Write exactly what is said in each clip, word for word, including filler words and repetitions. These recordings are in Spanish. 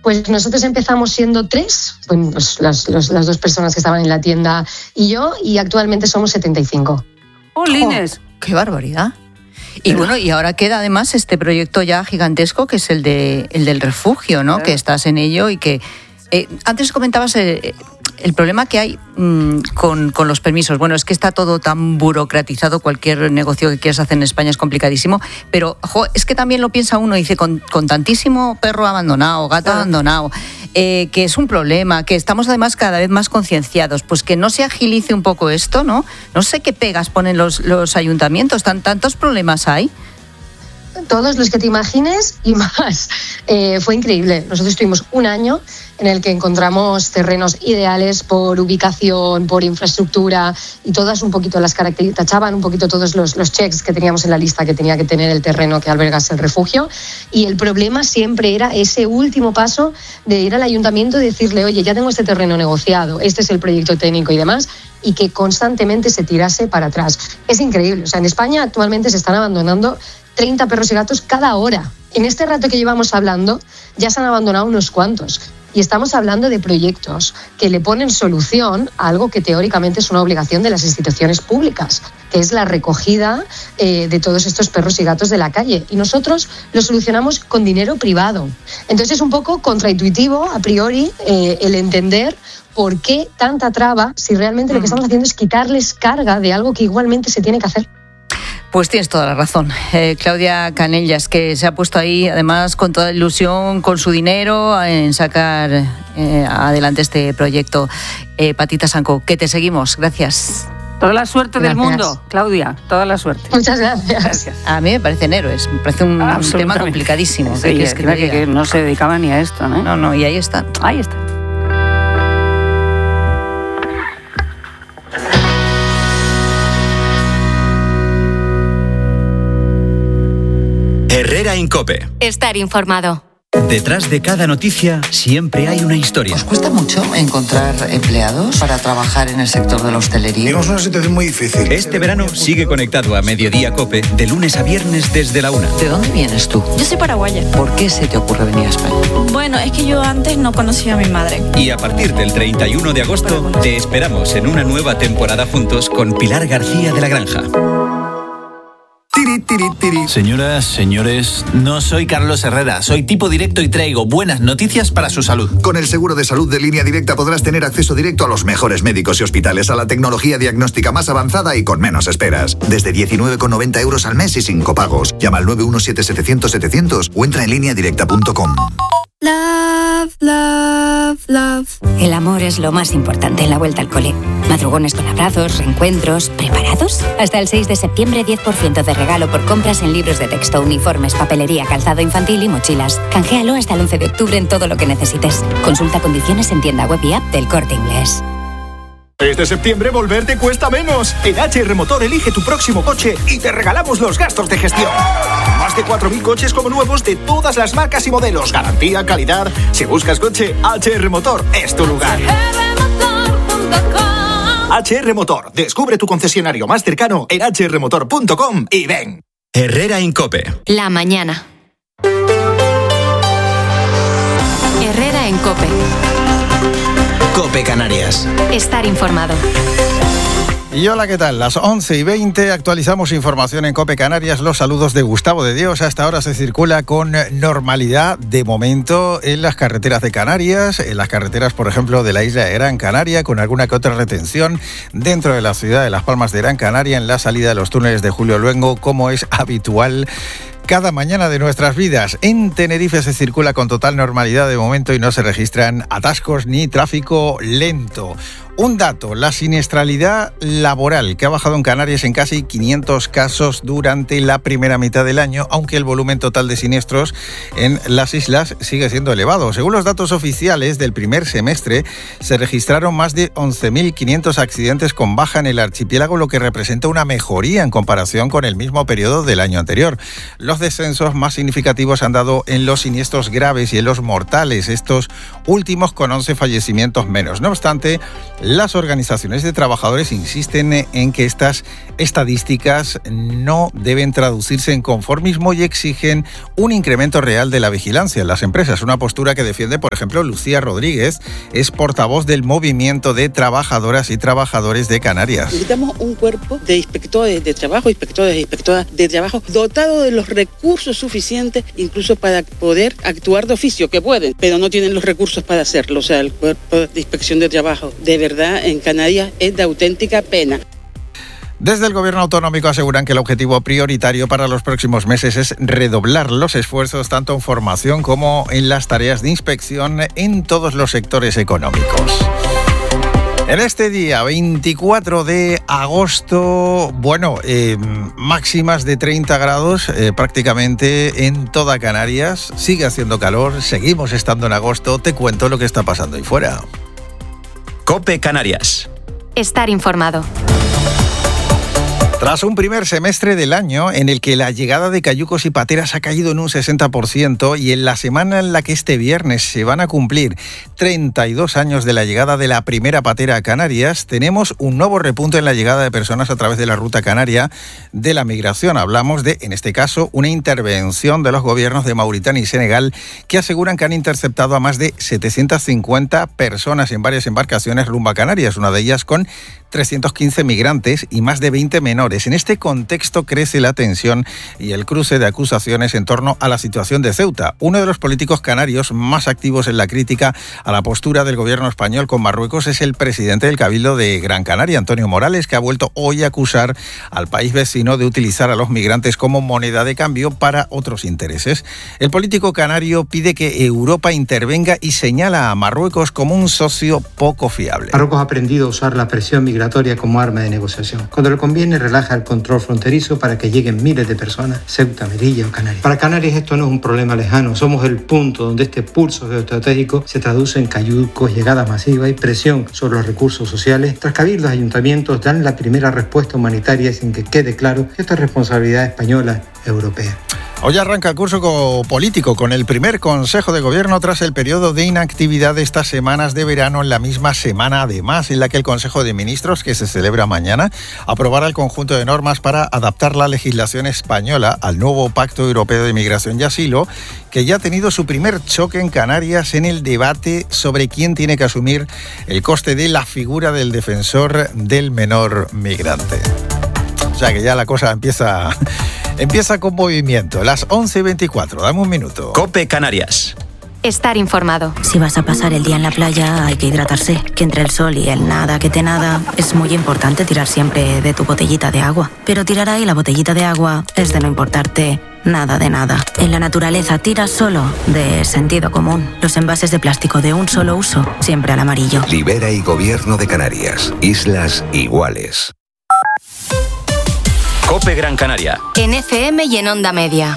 Pues nosotros empezamos siendo tres, pues las, los, las dos personas que estaban en la tienda y yo, y actualmente somos setenta y cinco. ¡Jolines! Oh, ¡qué barbaridad! Y bueno, y ahora queda además este proyecto ya gigantesco que es el de el del refugio, ¿no? Claro. Que estás en ello y que eh, antes comentabas el, el problema que hay mmm, con, con los permisos. Bueno, es que está todo tan burocratizado, cualquier negocio que quieras hacer en España es complicadísimo, pero jo, es que también lo piensa uno y dice, con, con tantísimo perro abandonado, gato claro. abandonado, eh, que es un problema, que estamos además cada vez más concienciados, pues que no se agilice un poco esto, ¿no? No sé qué pegas ponen los, los ayuntamientos, tan, tantos problemas hay. Todos los que te imagines y más. Eh, fue increíble. Nosotros estuvimos un año en el que encontramos terrenos ideales por ubicación, por infraestructura y todas un poquito las características, tachaban un poquito todos los, los checks que teníamos en la lista que tenía que tener el terreno que albergase el refugio. Y el problema siempre era ese último paso de ir al ayuntamiento y decirle, oye, ya tengo este terreno negociado, este es el proyecto técnico y demás, y que constantemente se tirase para atrás. Es increíble. O sea, en España actualmente se están abandonando treinta perros y gatos cada hora. En este rato que llevamos hablando, ya se han abandonado unos cuantos. Y estamos hablando de proyectos que le ponen solución a algo que teóricamente es una obligación de las instituciones públicas, que es la recogida eh, de todos estos perros y gatos de la calle. Y nosotros lo solucionamos con dinero privado. Entonces es un poco contraintuitivo, a priori, eh, el entender por qué tanta traba si realmente lo que estamos haciendo es quitarles carga de algo que igualmente se tiene que hacer. Pues tienes toda la razón. Eh, Claudia Canellas, que se ha puesto ahí, además, con toda ilusión, con su dinero, en sacar eh, adelante este proyecto. Eh, Patita Sanco, que te seguimos. Gracias. Toda la suerte gracias. del mundo, Claudia, toda la suerte. Muchas gracias. gracias. A mí me parecen héroes, me parece un, un tema complicadísimo. Sí, que, es que, que, que no se dedicaba ni a esto, ¿no? No, no, y ahí está. Ahí está. Herrera en COPE. Estar informado. Detrás de cada noticia siempre hay una historia. ¿Os cuesta mucho encontrar empleados para trabajar en el sector de la hostelería? Tenemos una situación muy difícil. Este verano sigue conectado a Mediodía COPE de lunes a viernes desde la una. ¿De dónde vienes tú? Yo soy paraguaya. ¿Por qué se te ocurre venir a España? Bueno, es que yo antes no conocía a mi madre. Y a partir del treinta y uno de agosto te esperamos en una nueva temporada juntos con Pilar García de la Granja. Tiri, tiri, tiri. Señoras, señores, no soy Carlos Herrera, soy tipo directo y traigo buenas noticias para su salud. Con el seguro de salud de Línea Directa podrás tener acceso directo a los mejores médicos y hospitales, a la tecnología diagnóstica más avanzada y con menos esperas. Desde diecinueve con noventa euros al mes y sin copagos. Llama al nueve uno siete setecientos setecientos o entra en línea directa punto com. Love, love, love. El amor es lo más importante en la vuelta al cole. Madrugones con abrazos, reencuentros. ¿Preparados? Hasta el seis de septiembre, diez por ciento de regalo por compras en libros de texto, uniformes, papelería, calzado infantil y mochilas. Canjealo hasta el once de octubre en todo lo que necesites. Consulta condiciones en tienda web y app del Corte Inglés. Este septiembre volver te cuesta menos. En H R Motor elige tu próximo coche y te regalamos los gastos de gestión. Más de cuatro mil coches como nuevos de todas las marcas y modelos. Garantía, calidad. Si buscas coche, H R Motor es tu lugar. H R Motor. Descubre tu concesionario más cercano en hache erre motor punto com y ven. Herrera en COPE. La mañana. Herrera en COPE. COPE Canarias. Estar informado. Y hola, ¿qué tal? Las once y veinte, actualizamos información en COPE Canarias. Los saludos de Gustavo de Dios. Hasta ahora se circula con normalidad, de momento, en las carreteras de Canarias, en las carreteras, por ejemplo, de la isla de Gran Canaria, con alguna que otra retención dentro de la ciudad de Las Palmas de Gran Canaria, en la salida de los túneles de Julio Luengo, como es habitual cada mañana de nuestras vidas. En Tenerife se circula con total normalidad de momento y no se registran atascos ni tráfico lento. Un dato, la siniestralidad laboral, que ha bajado en Canarias en casi quinientos casos durante la primera mitad del año, aunque el volumen total de siniestros en las islas sigue siendo elevado. Según los datos oficiales del primer semestre, se registraron más de once mil quinientos accidentes con baja en el archipiélago, lo que representa una mejoría en comparación con el mismo periodo del año anterior. Los descensos más significativos han dado en los siniestros graves y en los mortales, estos últimos con once fallecimientos menos. No obstante, Las organizaciones de trabajadores insisten en que estas estadísticas no deben traducirse en conformismo y exigen un incremento real de la vigilancia en las empresas. Una postura que defiende, por ejemplo, Lucía Rodríguez, es portavoz del Movimiento de Trabajadoras y Trabajadores de Canarias. Necesitamos un cuerpo de inspectores de trabajo, inspectores e inspectoras de trabajo dotado de los recursos suficientes incluso para poder actuar de oficio, que pueden, pero no tienen los recursos para hacerlo. O sea, el cuerpo de inspección de trabajo de verdad en Canarias es de auténtica pena. Desde el Gobierno autonómico aseguran que el objetivo prioritario para los próximos meses es redoblar los esfuerzos tanto en formación como en las tareas de inspección en todos los sectores económicos. En este día, veinticuatro de agosto, bueno, eh, máximas de treinta grados eh, prácticamente en toda Canarias. Sigue haciendo calor, seguimos estando en agosto. Te cuento lo que está pasando ahí fuera. COPE Canarias. Estar informado. Tras un primer semestre del año en el que la llegada de cayucos y pateras ha caído en un sesenta por ciento y en la semana en la que este viernes se van a cumplir treinta y dos años de la llegada de la primera patera a Canarias, tenemos un nuevo repunte en la llegada de personas a través de la ruta canaria de la migración. Hablamos de, en este caso, una intervención de los gobiernos de Mauritania y Senegal que aseguran que han interceptado a más de setecientas cincuenta personas en varias embarcaciones rumbo a Canarias, una de ellas con trescientos quince migrantes y más de veinte menores. En este contexto crece la tensión y el cruce de acusaciones en torno a la situación de Ceuta. Uno de los políticos canarios más activos en la crítica a la postura del gobierno español con Marruecos es el presidente del Cabildo de Gran Canaria, Antonio Morales, que ha vuelto hoy a acusar al país vecino de utilizar a los migrantes como moneda de cambio para otros intereses. El político canario pide que Europa intervenga y señala a Marruecos como un socio poco fiable. Marruecos ha aprendido a usar la presión migratoria como arma de negociación. Cuando le conviene, relaja el control fronterizo para que lleguen miles de personas, Ceuta, Melilla o Canarias. Para Canarias esto no es un problema lejano, somos el punto donde este pulso geoestratégico se traduce en cayucos, llegadas masivas y presión sobre los recursos sociales. Tras cabildos, ayuntamientos dan la primera respuesta humanitaria sin que quede claro que esto es responsabilidad española, europea. Hoy arranca el curso político con el primer Consejo de Gobierno tras el periodo de inactividad de estas semanas de verano, en la misma semana además en la que el Consejo de Ministros, que se celebra mañana, aprobará el conjunto de normas para adaptar la legislación española al nuevo Pacto Europeo de Migración y Asilo, que ya ha tenido su primer choque en Canarias en el debate sobre quién tiene que asumir el coste de la figura del defensor del menor migrante. O sea que ya la cosa empieza... Empieza con movimiento. Las once y veinticuatro. Dame un minuto. COPE Canarias. Estar informado. Si vas a pasar el día en la playa, hay que hidratarse. Que entre el sol y el nada que te nada, es muy importante tirar siempre de tu botellita de agua. Pero tirar ahí la botellita de agua es de no importarte nada de nada. En la naturaleza tira solo de sentido común. Los envases de plástico de un solo uso, siempre al amarillo. Libera y Gobierno de Canarias. Islas iguales. COPE Gran Canaria. En F M y en Onda Media.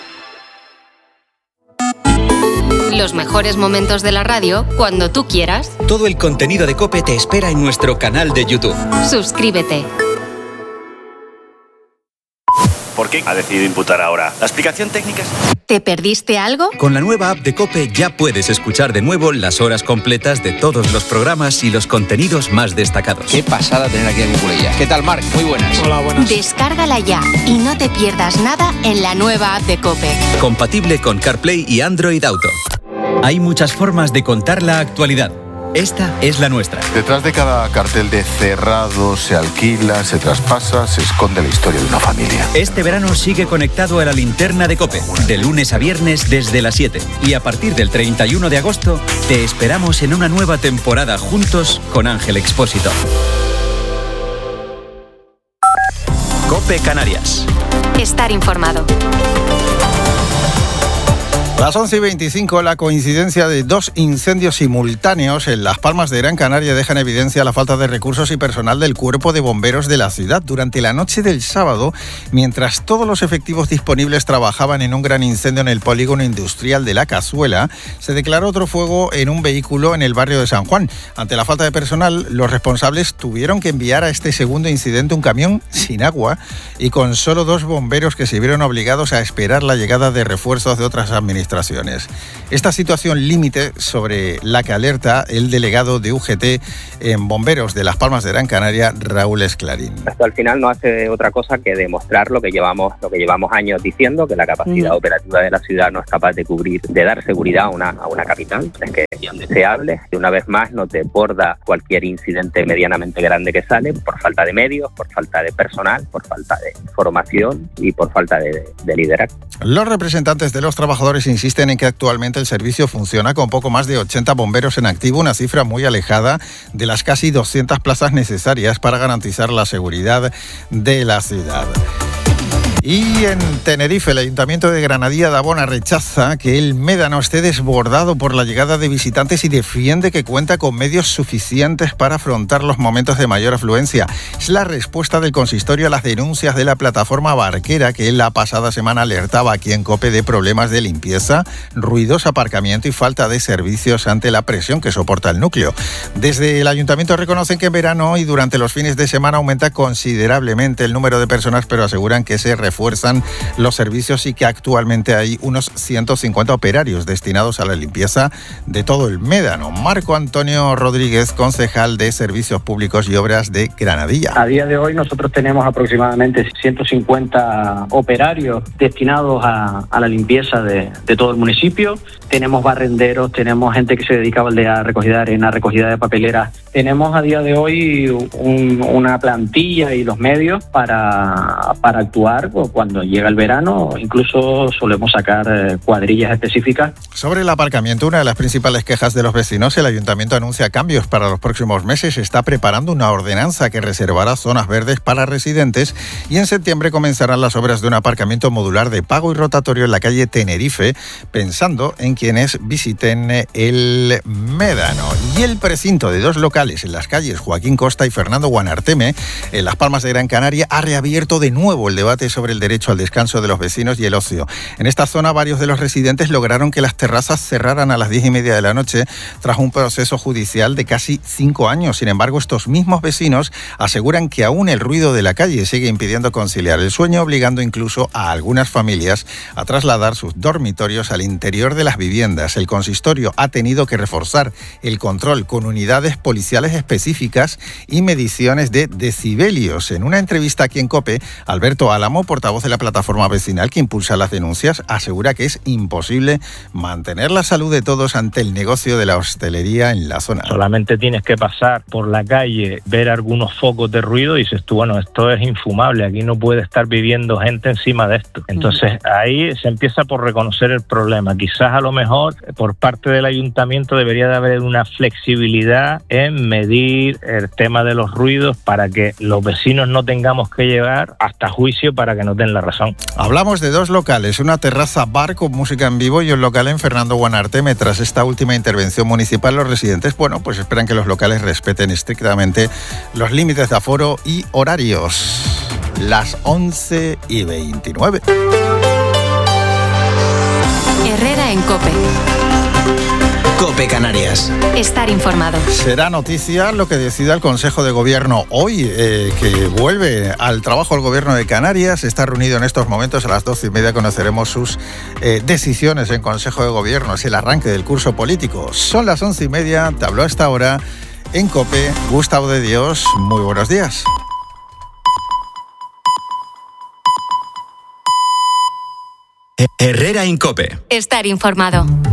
Los mejores momentos de la radio cuando tú quieras. Todo el contenido de COPE te espera en nuestro canal de YouTube. Suscríbete. ¿Por qué ha decidido imputar ahora? ¿La explicación técnica es...? ¿Te perdiste algo? Con la nueva app de COPE ya puedes escuchar de nuevo las horas completas de todos los programas y los contenidos más destacados. Qué pasada tener aquí a Cuculella. ¿Qué tal, Marc? Muy buenas. Hola, buenas. Descárgala ya y no te pierdas nada en la nueva app de COPE. Compatible con CarPlay y Android Auto. Hay muchas formas de contar la actualidad. Esta es la nuestra. Detrás de cada cartel de cerrado, se alquila, se traspasa, se esconde la historia de una familia. Este verano sigue conectado a la linterna de COPE, de lunes a viernes desde las siete. Y a partir del treinta y uno de agosto, te esperamos en una nueva temporada juntos con Ángel Expósito. COPE Canarias. Estar informado. Las once y veinticinco, la coincidencia de dos incendios simultáneos en Las Palmas de Gran Canaria deja en evidencia la falta de recursos y personal del Cuerpo de Bomberos de la ciudad. Durante la noche del sábado, mientras todos los efectivos disponibles trabajaban en un gran incendio en el polígono industrial de La Cazuela, se declaró otro fuego en un vehículo en el barrio de San Juan. Ante la falta de personal, los responsables tuvieron que enviar a este segundo incidente un camión sin agua y con solo dos bomberos que se vieron obligados a esperar la llegada de refuerzos de otras administraciones administraciones. Esta situación límite sobre la que alerta el delegado de U G T en Bomberos de Las Palmas de Gran Canaria, Raúl Esclarín. Esto al final no hace otra cosa que demostrar lo que llevamos, lo que llevamos años diciendo, que la capacidad mm. operativa de la ciudad no es capaz de cubrir, de dar seguridad a una, a una capital. Es que es indeseable y una vez más nos desborda cualquier incidente medianamente grande que sale por falta de medios, por falta de personal, por falta de formación y por falta de, de liderazgo. Los representantes de los trabajadores insisten en que actualmente el servicio funciona con poco más de ochenta bomberos en activo, una cifra muy alejada de las casi doscientas plazas necesarias para garantizar la seguridad de la ciudad. Y en Tenerife, el Ayuntamiento de Granadilla de Abona rechaza que el Médano esté desbordado por la llegada de visitantes y defiende que cuenta con medios suficientes para afrontar los momentos de mayor afluencia. Es la respuesta del consistorio a las denuncias de la plataforma barquera que la pasada semana alertaba aquí en COPE de problemas de limpieza, ruidos, aparcamiento y falta de servicios ante la presión que soporta el núcleo. Desde el Ayuntamiento reconocen que en verano y durante los fines de semana aumenta considerablemente el número de personas, pero aseguran que se refuerzan los servicios y que actualmente hay unos ciento cincuenta operarios destinados a la limpieza de todo el Médano. Marco Antonio Rodríguez, concejal de Servicios Públicos y Obras de Granadilla. A día de hoy nosotros tenemos aproximadamente ciento cincuenta operarios destinados a, a la limpieza de, de todo el municipio. Tenemos barrenderos, tenemos gente que se dedicaba al de a recogida de arena, recogida de papeleras. Tenemos a día de hoy un, una plantilla y los medios para, para actuar cuando llega el verano. Incluso solemos sacar cuadrillas específicas. Sobre el aparcamiento, una de las principales quejas de los vecinos, el Ayuntamiento anuncia cambios para los próximos meses. Está preparando una ordenanza que reservará zonas verdes para residentes y en septiembre comenzarán las obras de un aparcamiento modular de pago y rotatorio en la calle Tenerife, pensando en quienes visiten el Médano. Y el precinto de dos locales en las calles Joaquín Costa y Fernando Guanarteme, en Las Palmas de Gran Canaria, ha reabierto de nuevo el debate sobre el derecho al descanso de los vecinos y el ocio. En esta zona, varios de los residentes lograron que las terrazas cerraran a las diez y media de la noche tras un proceso judicial de casi cinco años. Sin embargo, estos mismos vecinos aseguran que aún el ruido de la calle sigue impidiendo conciliar el sueño, obligando incluso a algunas familias a trasladar sus dormitorios al interior de las viviendas. El consistorio ha tenido que reforzar el control con unidades policiales específicas y mediciones de decibelios. En una entrevista aquí en COPE, Alberto Álamo, portavoz de la plataforma vecinal que impulsa las denuncias, asegura que es imposible mantener la salud de todos ante el negocio de la hostelería en la zona. Solamente tienes que pasar por la calle, ver algunos focos de ruido y dices tú, bueno, esto es infumable, aquí no puede estar viviendo gente encima de esto. Entonces ahí se empieza por reconocer el problema. Quizás a lo mejor por parte del ayuntamiento debería de haber una flexibilidad en medir el tema de los ruidos para que los vecinos no tengamos que llegar hasta juicio para que nos den la razón. Hablamos de dos locales, una terraza bar con música en vivo y un local en Fernando Guanarteme. Tras esta última intervención municipal, los residentes, bueno, pues esperan que los locales respeten estrictamente los límites de aforo y horarios. Las once y veintinueve. Herrera en COPE. COPE Canarias. Estar informado. Será noticia lo que decida el Consejo de Gobierno hoy, eh, que vuelve al trabajo el Gobierno de Canarias. Está reunido en estos momentos, a las doce y media conoceremos sus eh, decisiones en Consejo de Gobierno. Es el arranque del curso político. Son las once y media, te habló a esta hora en COPE Gustavo de Dios. Muy buenos días. Herrera en COPE. Estar informado.